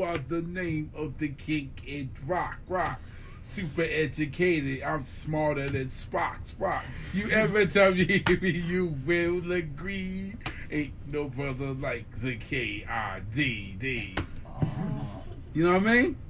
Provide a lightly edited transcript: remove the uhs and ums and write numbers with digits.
by the name of the king in rock. Super educated, I'm smarter than Spock. You ever tell me you will agree? Ain't no brother like the KIDD. You know what I mean?